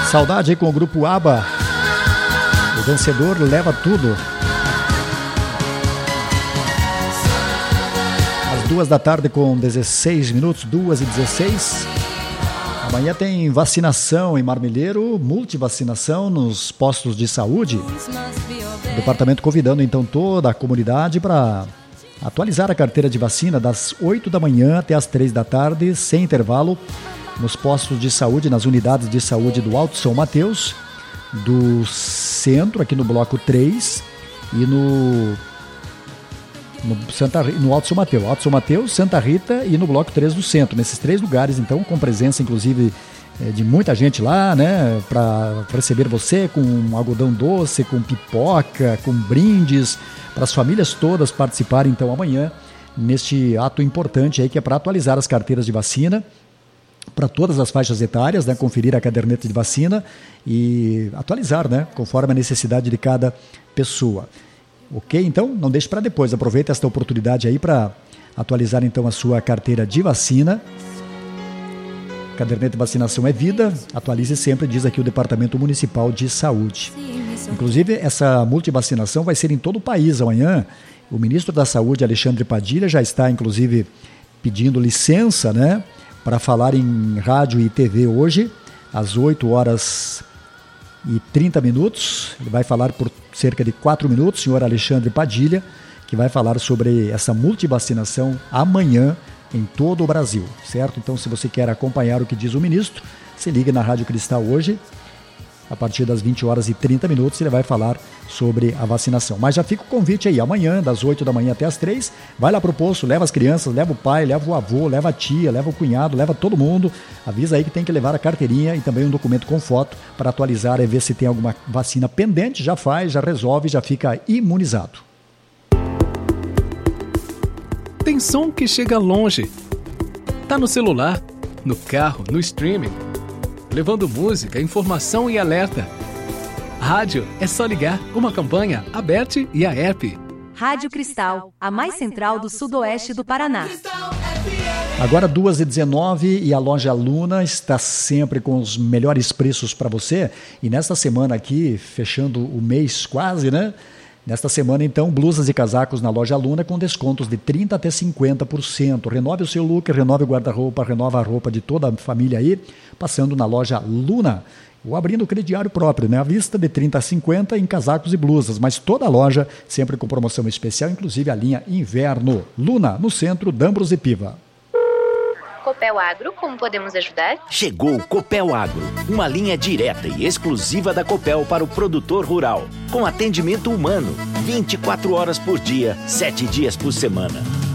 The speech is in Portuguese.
Saudade aí com o grupo ABBA. O vencedor leva tudo. Às 2h com 16 minutos, 2h16. Amanhã tem vacinação em Marmeleiro, multivacinação nos postos de saúde. O departamento convidando então toda a comunidade para atualizar a carteira de vacina das 8 da manhã até as 3 da tarde, sem intervalo, nos postos de saúde, nas unidades de saúde do Alto São Mateus, do centro, aqui no bloco 3, e no Alto São Mateus. Alto São Mateus, Santa Rita e no bloco 3 do centro. Nesses 3 lugares, então, com presença, inclusive, de muita gente lá, né, para receber você com algodão doce, com pipoca, com brindes, para as famílias todas participarem, então, amanhã, neste ato importante aí, que é para atualizar as carteiras de vacina, para todas as faixas etárias, né, conferir a caderneta de vacina e atualizar, né, conforme a necessidade de cada pessoa. Ok? Então, não deixe para depois. Aproveita esta oportunidade aí para atualizar, então, a sua carteira de vacina. Caderneta de vacinação é vida. Atualize sempre, diz aqui o Departamento Municipal de Saúde. Inclusive, essa multivacinação vai ser em todo o país amanhã. O ministro da Saúde, Alexandre Padilha, já está, inclusive, pedindo licença, né, para falar em rádio e TV hoje, às 8h30. Ele vai falar por cerca de 4 minutos, o senhor Alexandre Padilha, que vai falar sobre essa multivacinação amanhã em todo o Brasil, certo? Então, se você quer acompanhar o que diz o ministro, se ligue na Rádio Cristal hoje, a partir das 20h30, ele vai falar sobre a vacinação. Mas já fica o convite aí, amanhã, das 8 da manhã até as 3, vai lá pro posto, leva as crianças, leva o pai, leva o avô, leva a tia, leva o cunhado, leva todo mundo, avisa aí que tem que levar a carteirinha e também um documento com foto para atualizar e ver se tem alguma vacina pendente, já faz, já resolve, já fica imunizado. Tem som que chega longe. Tá no celular, no carro, no streaming, levando música, informação e alerta. Rádio é só ligar, uma campanha, Aberte e a app. Rádio Cristal, a mais central do sudoeste do Paraná. Agora 2h19 e a loja Luna está sempre com os melhores preços para você. E nesta semana aqui, fechando o mês quase, né? Nesta semana, então, blusas e casacos na loja Luna com descontos de 30% até 50%. Renove o seu look, renove o guarda-roupa, renova a roupa de toda a família aí, passando na loja Luna. Ou abrindo o crediário próprio, né? À vista de 30% a 50% em casacos e blusas, mas toda a loja sempre com promoção especial, inclusive a linha Inverno. Luna, no centro, Dambros e Piva. Copel Agro, como podemos ajudar? Chegou o Copel Agro, uma linha direta e exclusiva da Copel para o produtor rural, com atendimento humano, 24 horas por dia, 7 dias por semana.